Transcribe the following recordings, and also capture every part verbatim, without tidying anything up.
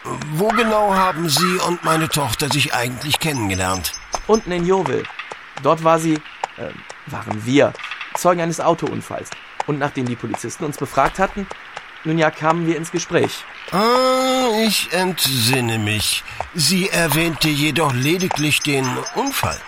Wo genau haben Sie und meine Tochter sich eigentlich kennengelernt? Unten in Yeovil. Dort war sie, äh, waren wir, Zeugen eines Autounfalls. Und nachdem die Polizisten uns befragt hatten, nun ja, kamen wir ins Gespräch. Ah, ich entsinne mich. Sie erwähnte jedoch lediglich den Unfall.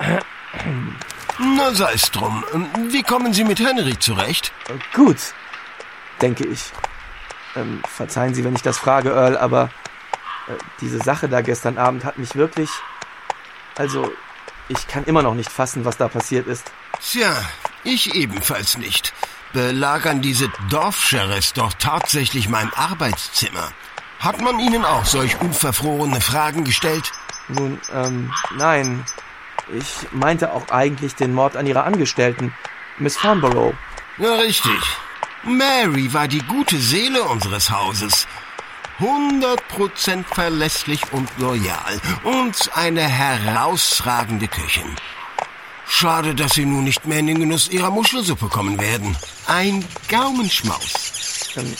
Na, sei es drum. Wie kommen Sie mit Henry zurecht? Äh, gut, denke ich. Ähm, verzeihen Sie, wenn ich das frage, Earl, aber äh, diese Sache da gestern Abend hat mich wirklich... Also, ich kann immer noch nicht fassen, was da passiert ist. Tja, ich ebenfalls nicht. Belagern diese Dorfsheriffs doch tatsächlich mein Arbeitszimmer? Hat man ihnen auch solch unverfrorene Fragen gestellt? Nun, ähm, nein. Ich meinte auch eigentlich den Mord an ihrer Angestellten, Miss Farnborough. Ja, richtig. Mary war die gute Seele unseres Hauses. hundert Prozent verlässlich und loyal. Und eine herausragende Köchin. Schade, dass Sie nun nicht mehr in den Genuss Ihrer Muschelsuppe kommen werden. Ein Gaumenschmaus. Ähm,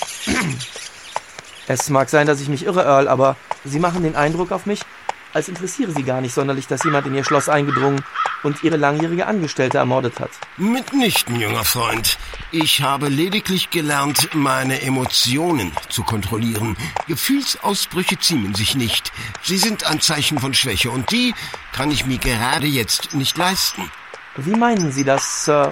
es mag sein, dass ich mich irre, Earl, aber Sie machen den Eindruck auf mich, als interessiere Sie gar nicht sonderlich, dass jemand in Ihr Schloss eingedrungen und Ihre langjährige Angestellte ermordet hat. Mitnichten, junger Freund. Ich habe lediglich gelernt, meine Emotionen zu kontrollieren. Gefühlsausbrüche ziemen sich nicht. Sie sind ein Zeichen von Schwäche und die kann ich mir gerade jetzt nicht leisten. Wie meinen Sie das, Sir?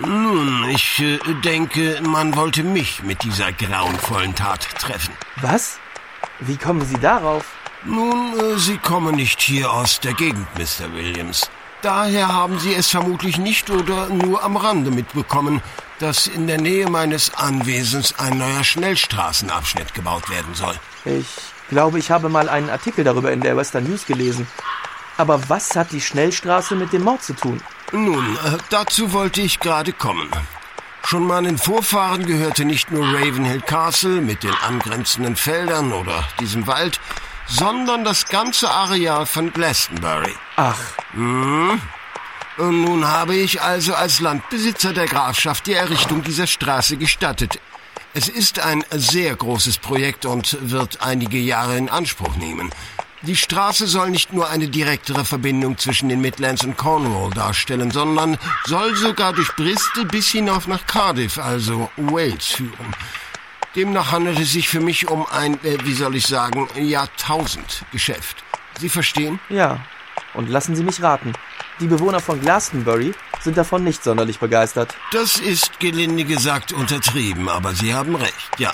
Nun, ich äh, denke, man wollte mich mit dieser grauenvollen Tat treffen. Was? Wie kommen Sie darauf? Nun, äh, Sie kommen nicht hier aus der Gegend, Mister Williams. Daher haben Sie es vermutlich nicht oder nur am Rande mitbekommen, dass in der Nähe meines Anwesens ein neuer Schnellstraßenabschnitt gebaut werden soll. Ich glaube, ich habe mal einen Artikel darüber in der Western News gelesen. Aber was hat die Schnellstraße mit dem Mord zu tun? Nun, äh, dazu wollte ich gerade kommen. Schon meinen Vorfahren gehörte nicht nur Ravenhill Castle mit den angrenzenden Feldern oder diesem Wald, sondern das ganze Areal von Glastonbury. Ach. Hm. Und nun habe ich also als Landbesitzer der Grafschaft die Errichtung dieser Straße gestattet. Es ist ein sehr großes Projekt und wird einige Jahre in Anspruch nehmen. Die Straße soll nicht nur eine direktere Verbindung zwischen den Midlands und Cornwall darstellen, sondern soll sogar durch Bristol bis hinauf nach Cardiff, also Wales, führen. Demnach handelt es sich für mich um ein, äh, wie soll ich sagen, Jahrtausendgeschäft. Sie verstehen? Ja. Und lassen Sie mich raten. Die Bewohner von Glastonbury sind davon nicht sonderlich begeistert. Das ist gelinde gesagt untertrieben, aber Sie haben recht, ja.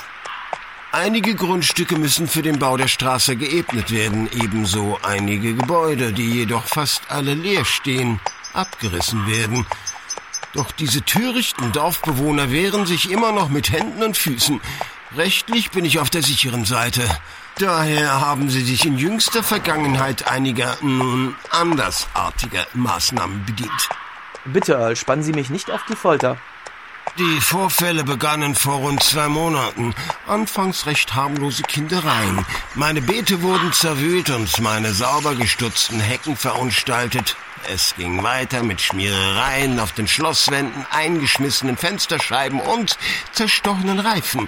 Einige Grundstücke müssen für den Bau der Straße geebnet werden, ebenso einige Gebäude, die jedoch fast alle leer stehen, abgerissen werden. Doch diese törichten Dorfbewohner wehren sich immer noch mit Händen und Füßen. Rechtlich bin ich auf der sicheren Seite. Daher haben sie sich in jüngster Vergangenheit einiger, nun, andersartiger Maßnahmen bedient. Bitte, Earl, spannen Sie mich nicht auf die Folter. Die Vorfälle begannen vor rund zwei Monaten. Anfangs recht harmlose Kindereien. Meine Beete wurden zerwühlt und meine sauber gestutzten Hecken verunstaltet. Es ging weiter mit Schmierereien auf den Schlosswänden, eingeschmissenen Fensterscheiben und zerstochenen Reifen.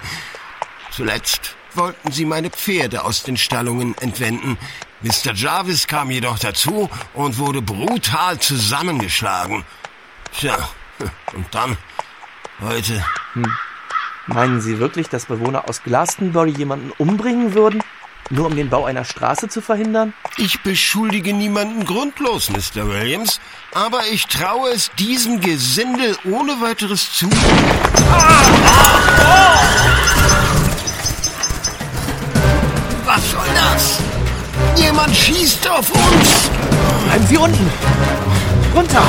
Zuletzt wollten sie meine Pferde aus den Stallungen entwenden. Mister Jarvis kam jedoch dazu und wurde brutal zusammengeschlagen. Tja, und dann... Heute. Hm. Meinen Sie wirklich, dass Bewohner aus Glastonbury jemanden umbringen würden, nur um den Bau einer Straße zu verhindern? Ich beschuldige niemanden grundlos, Mister Williams, aber ich traue es diesem Gesindel ohne weiteres zu. Ah! Ah! Oh! Was soll das? Jemand schießt auf uns! Bleiben Sie unten! Runter!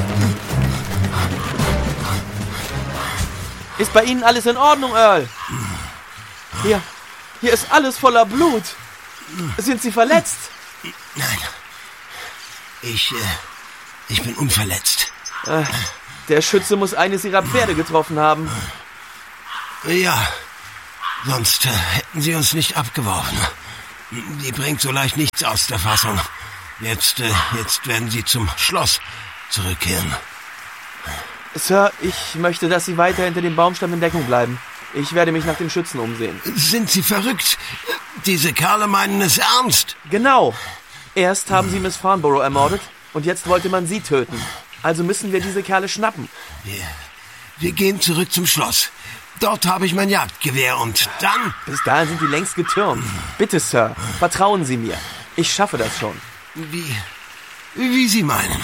Ist bei Ihnen alles in Ordnung, Earl? Hier, hier ist alles voller Blut. Sind Sie verletzt? Nein, ich, äh, ich bin unverletzt. Äh, der Schütze muss eines Ihrer Pferde getroffen haben. Ja, sonst äh, hätten Sie uns nicht abgeworfen. Die bringt so leicht nichts aus der Fassung. Jetzt, äh, jetzt werden Sie zum Schloss zurückkehren. Sir, ich möchte, dass Sie weiter hinter dem Baumstamm in Deckung bleiben. Ich werde mich nach dem Schützen umsehen. Sind Sie verrückt? Diese Kerle meinen es ernst. Genau. Erst haben sie Miss Farnborough ermordet und jetzt wollte man sie töten. Also müssen wir diese Kerle schnappen. Wir, wir gehen zurück zum Schloss. Dort habe ich mein Jagdgewehr und dann... Bis dahin sind die längst getürmt. Bitte, Sir, vertrauen Sie mir. Ich schaffe das schon. Wie, wie Sie meinen.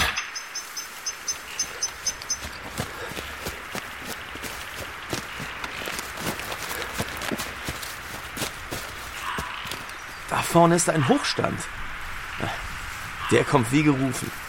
Da vorne ist ein Hochstand. Der kommt wie gerufen.